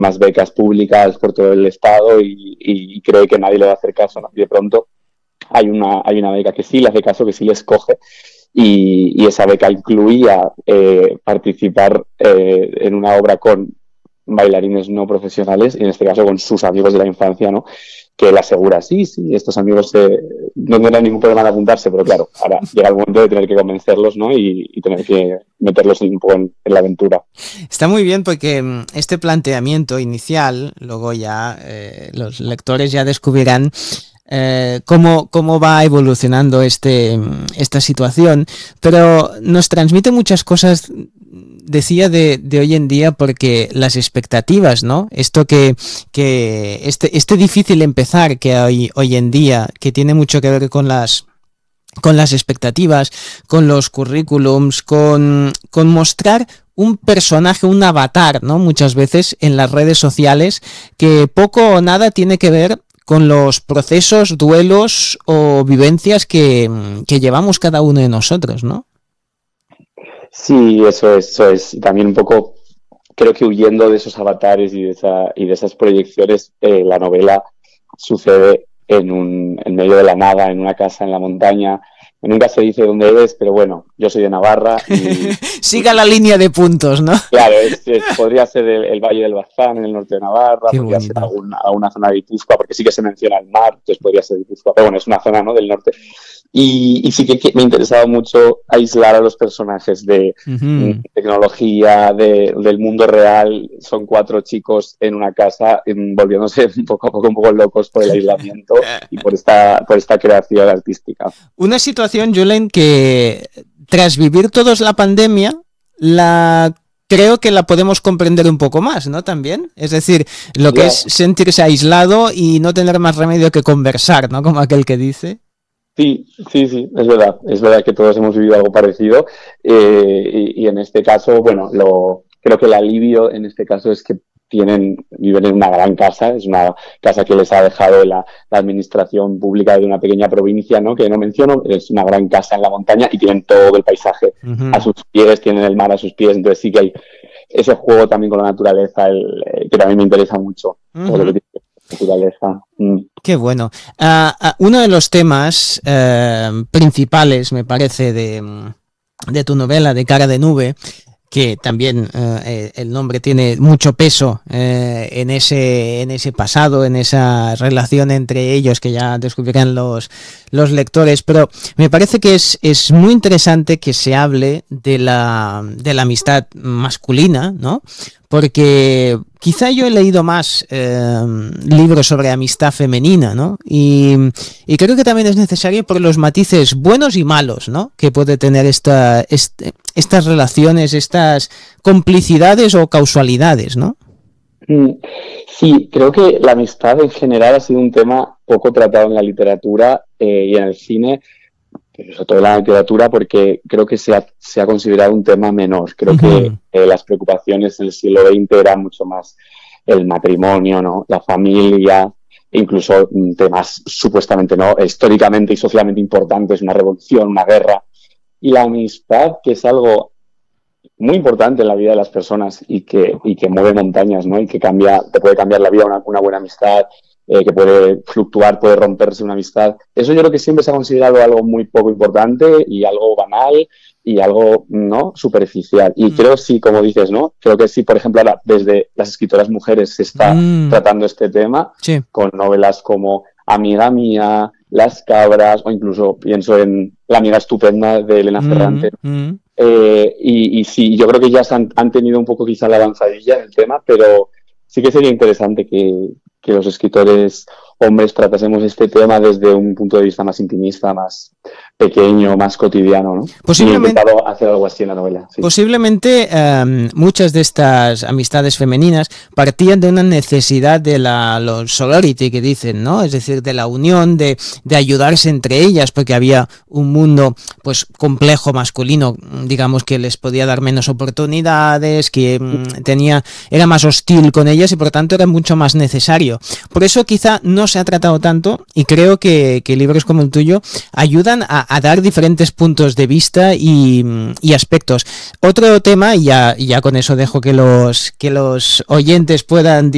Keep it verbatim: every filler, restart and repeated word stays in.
más becas públicas por todo el estado y, y cree que nadie le va a hacer caso, ¿no? Y de pronto hay una, hay una beca que sí le hace caso, que sí le escoge, y, y esa beca incluía eh, participar eh, en una obra con bailarines no profesionales, y en este caso con sus amigos de la infancia, ¿no? Que él asegura, sí, sí, estos amigos eh, no tendrán ningún problema en apuntarse, pero claro, ahora llega el momento de tener que convencerlos, ¿no? Y, y tener que meterlos un poco en, en la aventura. Está muy bien porque este planteamiento inicial, luego ya eh, los lectores ya descubrirán Eh, cómo, cómo va evolucionando este, esta situación, pero nos transmite muchas cosas, decía, de, de hoy en día, porque las expectativas, ¿no? Esto que, que este, este difícil empezar que hay hoy en día, que tiene mucho que ver con las con las expectativas, con los currículums, con, con mostrar un personaje, un avatar, ¿no? Muchas veces en las redes sociales, que poco o nada tiene que ver con los procesos, duelos o vivencias que, que llevamos cada uno de nosotros, ¿no? Sí, eso es, eso es. Y también un poco, creo que huyendo de esos avatares y de, esa, y de esas proyecciones, eh, la novela sucede en, un, en medio de la nada, en una casa en la montaña. Nunca se dice dónde eres, pero bueno, yo soy de Navarra y... Siga la línea de puntos, ¿no? Claro, es, es, podría ser el, el Valle del Baztán en el norte de Navarra, Qué podría bonito. ser alguna, alguna zona de Guipúzcoa, porque sí que se menciona el mar, entonces podría ser Guipúzcoa, pero bueno, es una zona, ¿no?, del norte. Y, y sí que, que me ha interesado mucho aislar a los personajes de Uh-huh. tecnología, de, del mundo real. Son cuatro chicos en una casa volviéndose poco a poco un poco locos por el aislamiento y por esta, por esta creación artística. Una situación, Julen, que tras vivir todos la pandemia, la creo que la podemos comprender un poco más, ¿no? También, es decir, lo que yeah. es sentirse aislado y no tener más remedio que conversar, ¿no? Como aquel que dice. Sí, sí, sí, es verdad, es verdad que todos hemos vivido algo parecido, eh, y, y en este caso, bueno, lo, creo que el alivio en este caso es que tienen, viven en una gran casa, es una casa que les ha dejado la, la administración pública de una pequeña provincia, ¿no?, que no menciono, es una gran casa en la montaña y tienen todo el paisaje uh-huh. a sus pies, tienen el mar a sus pies, entonces sí que hay ese juego también con la naturaleza, el, el, que también me interesa mucho, uh-huh. todo lo que tiene naturaleza. Mm. Qué bueno. Uh, uh, uno de los temas uh, principales, me parece, de, de tu novela, de Cara de Nube, que también uh, el nombre tiene mucho peso uh, en ese en ese pasado, en esa relación entre ellos que ya descubrirán los, los lectores, pero me parece que es, es muy interesante que se hable de la, de la amistad masculina, ¿no? Porque quizá yo he leído más eh, libros sobre amistad femenina, ¿no? Y, y creo que también es necesario por los matices buenos y malos, ¿no?, que puede tener esta, este, estas relaciones, estas complicidades o causalidades, ¿no? Sí, creo que la amistad en general ha sido un tema poco tratado en la literatura eh, y en el cine, sobre todo en la literatura, porque creo que se ha, se ha considerado un tema menor. Creo uh-huh. que eh, las preocupaciones en el siglo veinte eran mucho más el matrimonio, ¿no?, la familia, incluso temas supuestamente, ¿no?, históricamente y socialmente importantes, una revolución, una guerra. Y la amistad, que es algo muy importante en la vida de las personas y que, y que mueve montañas, ¿no?, y que cambia, te puede cambiar la vida una, una buena amistad, Eh, que puede fluctuar, puede romperse una amistad. Eso yo creo que siempre se ha considerado algo muy poco importante y algo banal y algo, ¿no?, superficial. Y mm. creo sí, como dices, ¿no?, creo que sí, por ejemplo, ahora desde las escritoras mujeres se está mm. tratando este tema sí. con novelas como Amiga Mía, Las Cabras, o incluso pienso en La Amiga Estupenda de Elena mm. Ferrante. Mm. Eh, y, y sí, yo creo que ya se han, han tenido un poco quizá la avanzadilla en el tema, pero sí que sería interesante que que los escritores hombres tratásemos este tema desde un punto de vista más intimista, más pequeño, más cotidiano, ¿no? Posiblemente, y he intentado hacer algo así en la novela. Sí. Posiblemente um, muchas de estas amistades femeninas partían de una necesidad de la los sorority que dicen, ¿no? Es decir, de la unión, de, de ayudarse entre ellas, porque había un mundo pues complejo masculino, digamos, que les podía dar menos oportunidades, que um, tenía era más hostil con ellas y por tanto era mucho más necesario. Por eso quizá no se ha tratado tanto y creo que, que libros como el tuyo ayudan a, a dar diferentes puntos de vista y, y aspectos. Otro tema, y ya, ya con eso dejo que los, que los oyentes puedan